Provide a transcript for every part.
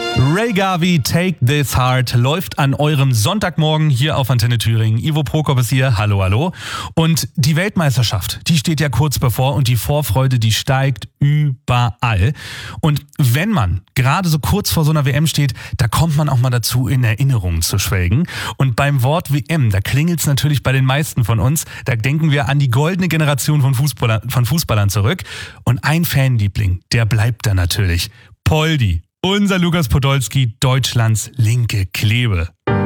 Ray Garvey, Take This Heart, läuft an eurem Sonntagmorgen hier auf Antenne Thüringen. Ivo Prokop ist hier, hallo, hallo. Und die Weltmeisterschaft, die steht ja kurz bevor und die Vorfreude, die steigt überall. Und wenn man gerade so kurz vor so einer WM steht, da kommt man auch mal dazu, in Erinnerungen zu schwelgen. Und beim Wort WM, da klingelt es natürlich bei den meisten von uns. Da denken wir an die goldene Generation von Fußballern zurück. Und ein Fanliebling, der bleibt da natürlich. Poldi. Unser Lukas Podolski, Deutschlands linke Klebe.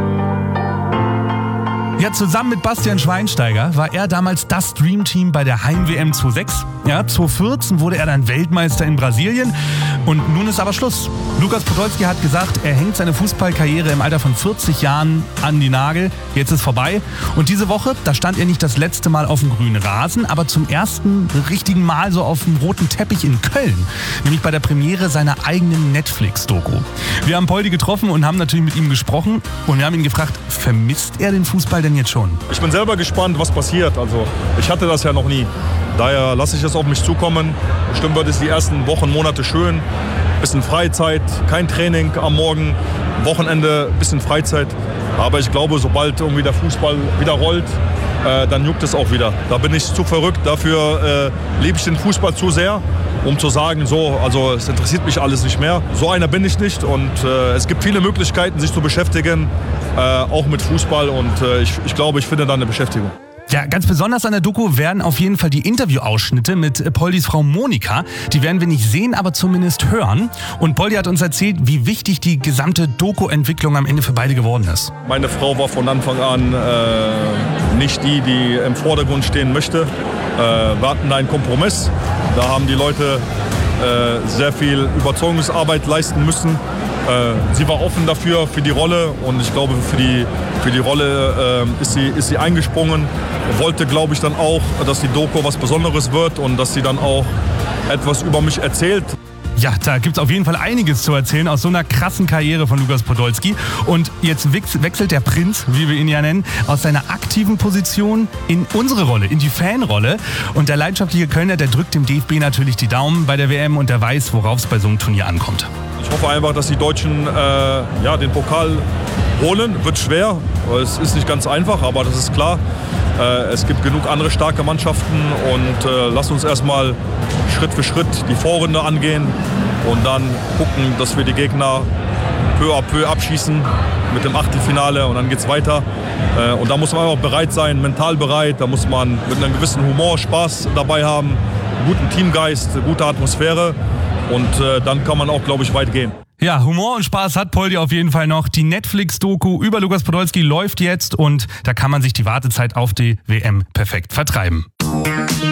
Ja, zusammen mit Bastian Schweinsteiger war er damals das Dreamteam bei der Heim-WM 2006. Ja, 2014 wurde er dann Weltmeister in Brasilien und nun ist aber Schluss. Lukas Podolski hat gesagt, er hängt seine Fußballkarriere im Alter von 40 Jahren an die Nagel. Jetzt ist vorbei. Und diese Woche, da stand er nicht das letzte Mal auf dem grünen Rasen, aber zum ersten richtigen Mal so auf dem roten Teppich in Köln. Nämlich bei der Premiere seiner eigenen Netflix-Doku. Wir haben Poldi getroffen und haben natürlich mit ihm gesprochen und wir haben ihn gefragt, vermisst er den Fußball denn jetzt schon? Ich bin selber gespannt, was passiert. Also ich hatte das ja noch nie. Daher lasse ich es auf mich zukommen. Bestimmt wird es die ersten Wochen, Monate schön. Bisschen Freizeit, kein Training am Morgen, Wochenende, bisschen Freizeit. Aber ich glaube, sobald irgendwie der Fußball wieder rollt, dann juckt es auch wieder. Da bin ich zu verrückt. Dafür liebe ich den Fußball zu sehr, um zu sagen, so, also es interessiert mich alles nicht mehr. So einer bin ich nicht und es gibt viele Möglichkeiten, sich zu beschäftigen, auch mit Fußball und ich glaube, ich finde da eine Beschäftigung. Ja, ganz besonders an der Doku werden auf jeden Fall die Interviewausschnitte mit Poldis Frau Monika. Die werden wir nicht sehen, aber zumindest hören. Und Poldi hat uns erzählt, wie wichtig die gesamte Doku-Entwicklung am Ende für beide geworden ist. Meine Frau war von Anfang an nicht die im Vordergrund stehen möchte. Wir hatten da einen Kompromiss. Da haben die Leute sehr viel Überzeugungsarbeit leisten müssen. Sie war offen dafür, für die Rolle und ich glaube, für die Rolle ist sie eingesprungen. Wollte, glaube ich, dann auch, dass die Doku was Besonderes wird und dass sie dann auch etwas über mich erzählt. Ja, da gibt's auf jeden Fall einiges zu erzählen aus so einer krassen Karriere von Lukas Podolski. Und jetzt wechselt der Prinz, wie wir ihn ja nennen, aus seiner aktiven Position in unsere Rolle, in die Fanrolle. Und der leidenschaftliche Kölner, der drückt dem DFB natürlich die Daumen bei der WM und der weiß, worauf es bei so einem Turnier ankommt. Ich hoffe einfach, dass die Deutschen den Pokal holen. Wird schwer, es ist nicht ganz einfach, aber das ist klar. Es gibt genug andere starke Mannschaften und lasst uns erstmal Schritt für Schritt die Vorrunde angehen und dann gucken, dass wir die Gegner peu à peu abschießen mit dem Achtelfinale und dann geht's weiter. Und da muss man einfach bereit sein, mental bereit, da muss man mit einem gewissen Humor, Spaß dabei haben, guten Teamgeist, gute Atmosphäre und dann kann man auch, glaube ich, weit gehen. Ja, Humor und Spaß hat Poldi auf jeden Fall noch. Die Netflix-Doku über Lukas Podolski läuft jetzt und da kann man sich die Wartezeit auf die WM perfekt vertreiben.